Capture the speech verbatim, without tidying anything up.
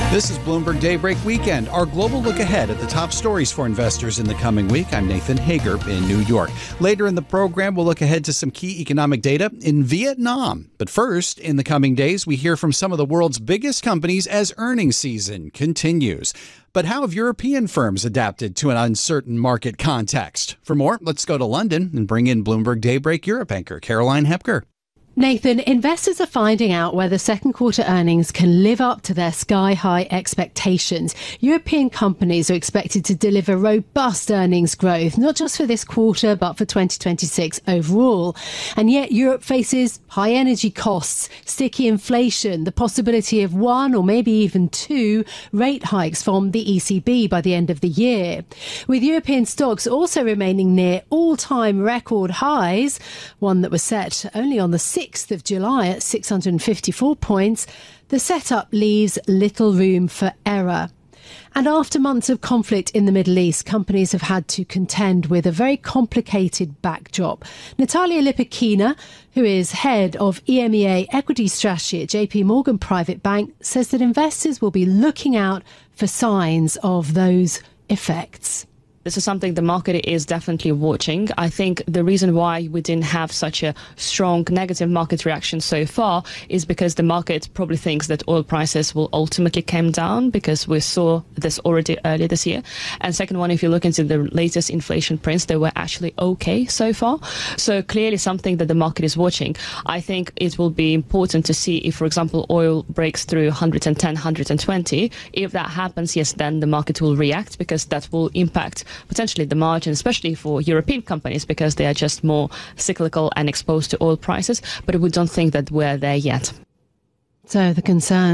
This is Bloomberg Daybreak Weekend, our global look ahead at the top stories for investors in the coming week. I'm Nathan Hager in New York. Later in the program, we'll look ahead to some key economic data in Vietnam. But first, in the coming days, we hear from some of the world's biggest companies as earnings season continues. But how have European firms adapted to an uncertain market context? For more, let's go to London and bring in Bloomberg Daybreak Europe anchor Caroline Hepker. Nathan, investors are finding out whether second quarter earnings can live up to their sky-high expectations. European companies are expected to deliver robust earnings growth, not just for this quarter, but for twenty twenty-six overall. And yet Europe faces high energy costs, sticky inflation, the possibility of one or maybe even two rate hikes from the E C B by the end of the year. With European stocks also remaining near all-time record highs, one that was set only on the sixth of July at six hundred fifty-four points, the setup leaves little room for error. And after months of conflict in the Middle East, companies have had to contend with a very complicated backdrop. Natalia Lipakina, who is head of E M E A equity strategy at J P Morgan Private Bank, says that investors will be looking out for signs of those effects. This is something the market is definitely watching. I think the reason why we didn't have such a strong negative market reaction so far is because the market probably thinks that oil prices will ultimately come down, because we saw this already earlier this year. And second one, if you look into the latest inflation prints, they were actually okay so far. So clearly something that the market is watching. I think it will be important to see if, for example, oil breaks through one hundred ten, one hundred twenty. If that happens, yes, then the market will react, because that will impact potentially the margin, especially for European companies, because they are just more cyclical and exposed to oil prices. But we don't think that we're there yet. So the concern